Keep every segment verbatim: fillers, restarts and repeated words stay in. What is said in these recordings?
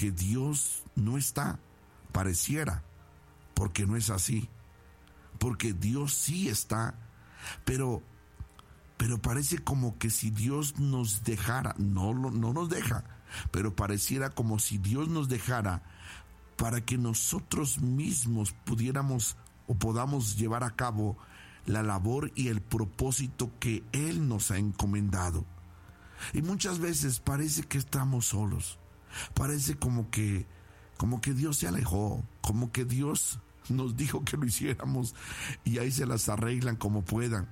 que Dios no está, pareciera, porque no es así, porque Dios sí está, pero, pero parece como que si Dios nos dejara, no, no nos deja, pero pareciera como si Dios nos dejara para que nosotros mismos pudiéramos o podamos llevar a cabo la labor y el propósito que Él nos ha encomendado. Y muchas veces parece que estamos solos, parece como que, como que Dios se alejó, como que Dios nos dijo que lo hiciéramos y ahí se las arreglan como puedan.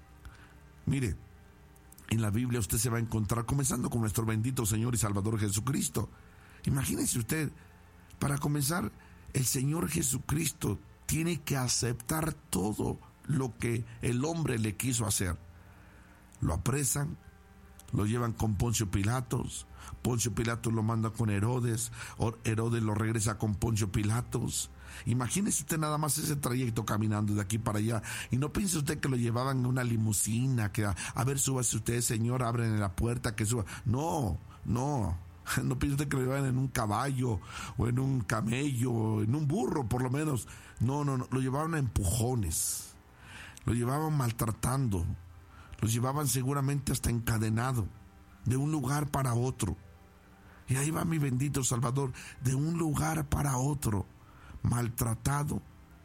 Mire, en la Biblia usted se va a encontrar, comenzando con nuestro bendito Señor y Salvador Jesucristo. Imagínese usted, para comenzar, el Señor Jesucristo tiene que aceptar todo lo que el hombre le quiso hacer. Lo apresan, lo llevan con Poncio Pilatos, Poncio Pilatos lo manda con Herodes, Herodes lo regresa con Poncio Pilatos. Imagínese usted nada más ese trayecto caminando de aquí para allá, y no piense usted que lo llevaban en una limusina, que a, a ver, súbase usted, señor, abren la puerta, que suba. No, no, no piense usted que lo llevaban en un caballo, o en un camello, o en un burro por lo menos. No, no, no, lo llevaban a empujones, lo llevaban maltratando, los llevaban seguramente hasta encadenado, de un lugar para otro. Y ahí va mi bendito Salvador, de un lugar para otro, maltratado,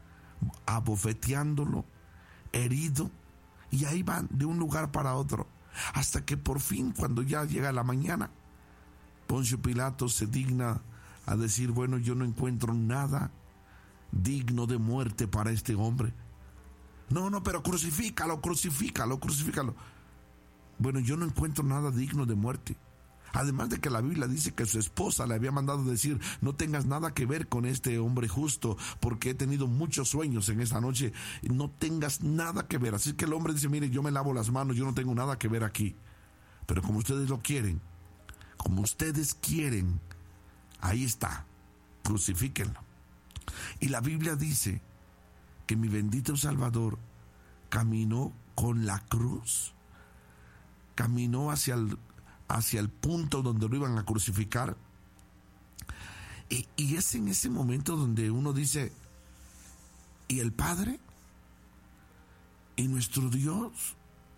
abofeteándolo, herido, y ahí van de un lugar para otro, hasta que por fin, cuando ya llega la mañana, Poncio Pilato se digna a decir: bueno, yo no encuentro nada digno de muerte para este hombre. No, no, pero crucifícalo, crucifícalo, crucifícalo. Bueno, yo no encuentro nada digno de muerte. Además de que la Biblia dice que su esposa le había mandado decir: no tengas nada que ver con este hombre justo, porque he tenido muchos sueños en esta noche, no tengas nada que ver. Así que el hombre dice: mire, yo me lavo las manos, yo no tengo nada que ver aquí. Pero como ustedes lo quieren, como ustedes quieren, ahí está, crucifíquenlo. Y la Biblia dice que mi bendito Salvador caminó con la cruz, caminó hacia el, hacia el punto donde lo iban a crucificar, y, y es en ese momento donde uno dice: ¿y el Padre? ¿Y nuestro Dios?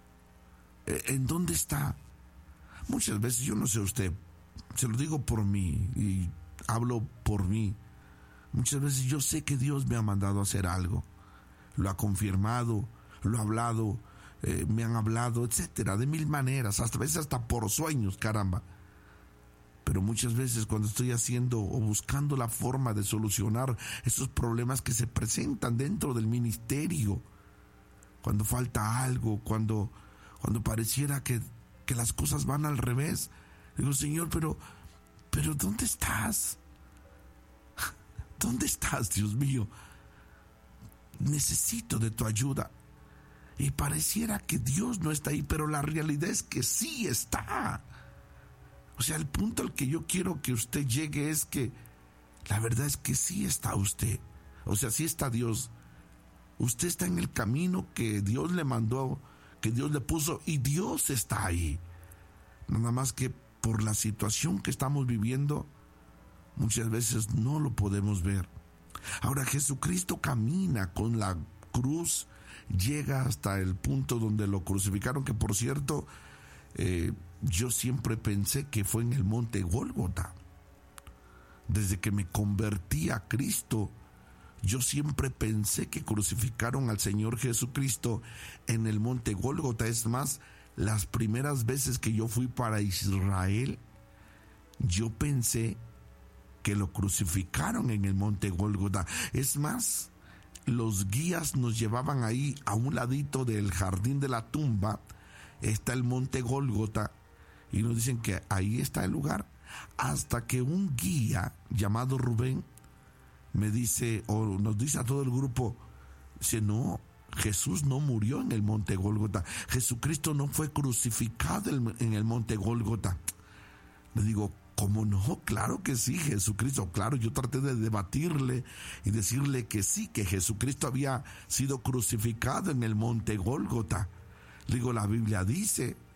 ¿En dónde está? Muchas veces, yo no sé usted, se lo digo por mí y hablo por mí, muchas veces yo sé que Dios me ha mandado a hacer algo, lo ha confirmado, lo ha hablado, eh, me han hablado, etcétera, de mil maneras, hasta veces hasta por sueños, caramba. Pero muchas veces cuando estoy haciendo o buscando la forma de solucionar esos problemas que se presentan dentro del ministerio, cuando falta algo, cuando, cuando pareciera que, que las cosas van al revés, digo: Señor, pero, pero ¿dónde estás? ¿Dónde estás, Dios mío? Necesito de tu ayuda. Y pareciera que Dios no está ahí, pero la realidad es que sí está. O sea, el punto al que yo quiero que usted llegue es que la verdad es que sí está usted. O sea, sí está Dios. Usted está en el camino que Dios le mandó, que Dios le puso, y Dios está ahí. Nada más que por la situación que estamos viviendo, muchas veces no lo podemos ver. Ahora, Jesucristo camina con la cruz, llega hasta el punto donde lo crucificaron, que por cierto, eh, yo siempre pensé que fue en el monte Gólgota. Desde que me convertí a Cristo, yo siempre pensé que crucificaron al Señor Jesucristo en el monte Gólgota. Es más, las primeras veces que yo fui para Israel, yo pensé que lo crucificaron en el monte Gólgota. Es más, los guías nos llevaban ahí a un ladito del jardín de la tumba, está el monte Gólgota, y nos dicen que ahí está el lugar, hasta que un guía llamado Rubén me dice, o nos dice a todo el grupo, dice: no, Jesús no murió en el monte Gólgota, Jesucristo no fue crucificado en el monte Gólgota. Le digo: ¿cómo no? Claro que sí, Jesucristo, claro. Yo traté de debatirle y decirle que sí, que Jesucristo había sido crucificado en el monte Gólgota. Le digo: la Biblia dice,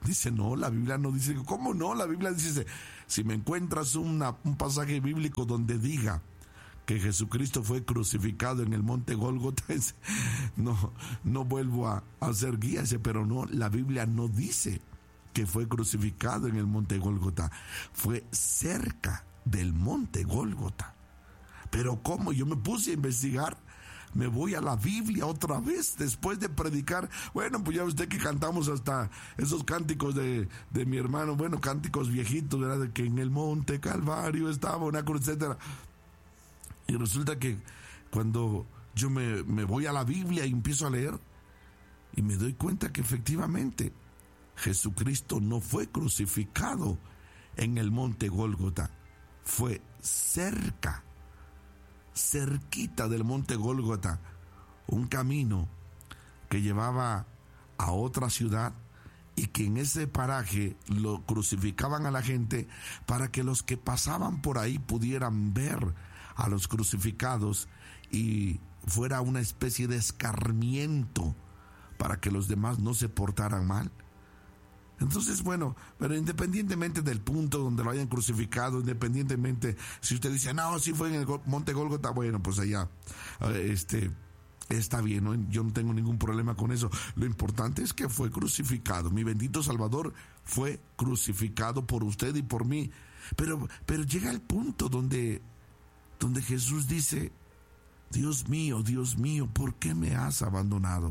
Dice, no, la Biblia no dice. ¿Cómo no? La Biblia dice, si me encuentras una, un pasaje bíblico donde diga que Jesucristo fue crucificado en el monte Gólgota, no, no vuelvo a, a hacer guía, pero no, la Biblia no dice que fue crucificado en el monte Gólgota, fue cerca del monte Gólgota. Pero ¿cómo? Yo me puse a investigar. Me voy a la Biblia otra vez después de predicar. Bueno, pues ya usted que cantamos hasta esos cánticos de, de mi hermano, bueno, cánticos viejitos, ¿verdad? De que en el monte Calvario estaba una cruz, etcétera. Y resulta que cuando yo me, me voy a la Biblia y empiezo a leer, y me doy cuenta que efectivamente Jesucristo no fue crucificado en el monte Gólgota, fue cerca, cerquita del monte Gólgota, un camino que llevaba a otra ciudad, y que en ese paraje lo crucificaban a la gente para que los que pasaban por ahí pudieran ver a los crucificados y fuera una especie de escarmiento para que los demás no se portaran mal. Entonces, bueno, pero independientemente del punto donde lo hayan crucificado, independientemente si usted dice, no, sí fue en el monte Gólgota, bueno, pues allá, este, está bien, ¿no? Yo no tengo ningún problema con eso. Lo importante es que fue crucificado. Mi bendito Salvador fue crucificado por usted y por mí. Pero, pero llega el punto donde, donde Jesús dice, Dios mío, Dios mío, ¿por qué me has abandonado?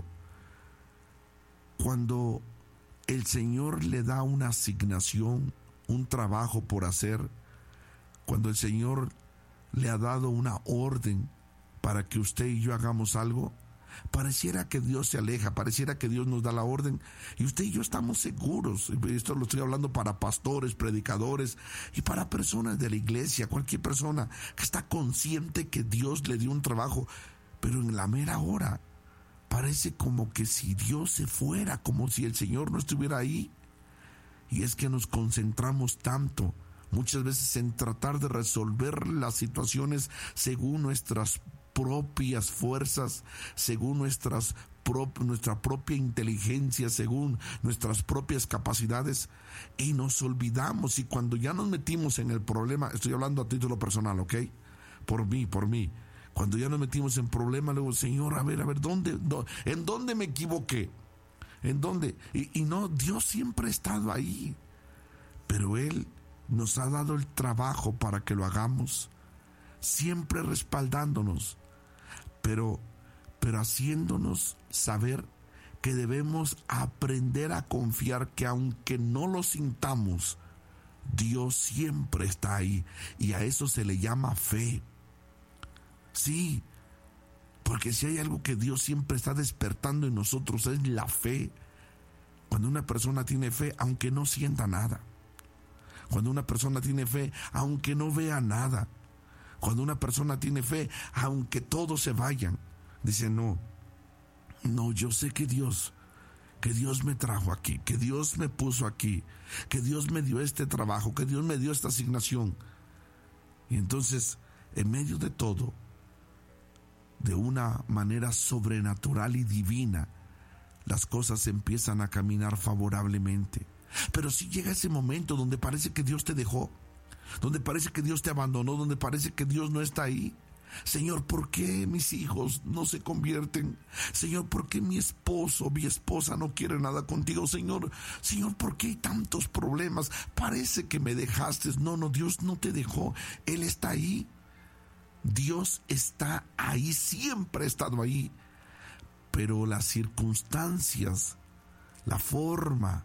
Cuando el Señor le da una asignación, un trabajo por hacer, cuando el Señor le ha dado una orden para que usted y yo hagamos algo, pareciera que Dios se aleja, pareciera que Dios nos da la orden, y usted y yo estamos seguros. Esto lo estoy hablando para pastores, predicadores y para personas de la iglesia, cualquier persona que está consciente que Dios le dio un trabajo, pero en la mera hora parece como que si Dios se fuera, como si el Señor no estuviera ahí. Y es que nos concentramos tanto muchas veces en tratar de resolver las situaciones según nuestras propias fuerzas, según nuestras prop- nuestra propia inteligencia, según nuestras propias capacidades, y nos olvidamos. Y cuando ya nos metimos en el problema, estoy hablando a título personal, ¿ok? Por mí, por mí. Cuando ya nos metimos en problema, luego, Señor, a ver, a ver, ¿dónde, dónde ¿en dónde me equivoqué? ¿En dónde? Y, y no, Dios siempre ha estado ahí, pero Él nos ha dado el trabajo para que lo hagamos, siempre respaldándonos, pero, pero haciéndonos saber que debemos aprender a confiar que aunque no lo sintamos, Dios siempre está ahí, y a eso se le llama fe. Sí, porque si hay algo que Dios siempre está despertando en nosotros es la fe. Cuando una persona tiene fe, aunque no sienta nada. Cuando una persona tiene fe, aunque no vea nada. Cuando una persona tiene fe, aunque todos se vayan, dice, no, no, yo sé que Dios, que Dios me trajo aquí, que Dios me puso aquí, que Dios me dio este trabajo, que Dios me dio esta asignación. Y entonces, en medio de todo, de una manera sobrenatural y divina, las cosas empiezan a caminar favorablemente. Pero si llega ese momento donde parece que Dios te dejó, donde parece que Dios te abandonó, donde parece que Dios no está ahí. Señor, ¿por qué mis hijos no se convierten? Señor, ¿por qué mi esposo, mi esposa no quiere nada contigo? Señor, Señor, ¿por qué hay tantos problemas? Parece que me dejaste. No, no, Dios no te dejó. Él está ahí. Dios está ahí, siempre ha estado ahí, pero las circunstancias, la forma,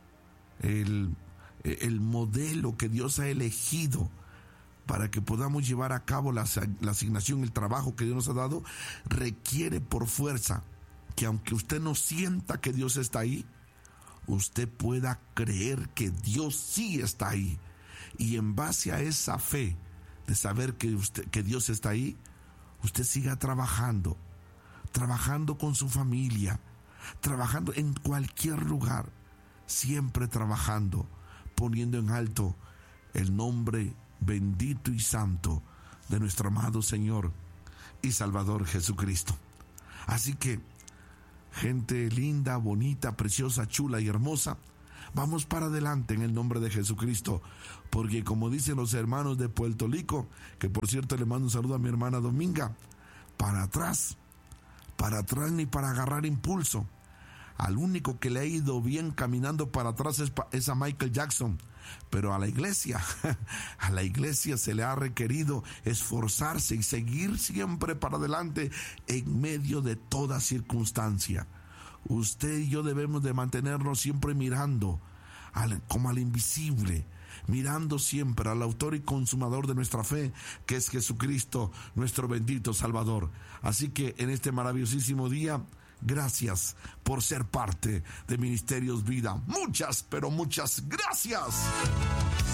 el, el modelo que Dios ha elegido para que podamos llevar a cabo la, la asignación, el trabajo que Dios nos ha dado, requiere por fuerza que aunque usted no sienta que Dios está ahí, usted pueda creer que Dios sí está ahí, y en base a esa fe de saber que, usted, que Dios está ahí, usted siga trabajando, trabajando con su familia, trabajando en cualquier lugar, siempre trabajando, poniendo en alto el nombre bendito y santo de nuestro amado Señor y Salvador Jesucristo. Así que, gente linda, bonita, preciosa, chula y hermosa, Vamos para adelante en el nombre de Jesucristo, porque como dicen los hermanos de Puerto Rico, que por cierto le mando un saludo a mi hermana Dominga, para atrás, para atrás ni para agarrar impulso. Al único que le ha ido bien caminando para atrás es, es a Michael Jackson, pero a la iglesia, a la iglesia se le ha requerido esforzarse y seguir siempre para adelante en medio de toda circunstancia. Usted y yo debemos de mantenernos siempre mirando al, como al invisible, mirando siempre al autor y consumador de nuestra fe, que es Jesucristo, nuestro bendito Salvador. Así que en este maravillosísimo día, gracias por ser parte de Ministerios Vida. Muchas, pero muchas gracias.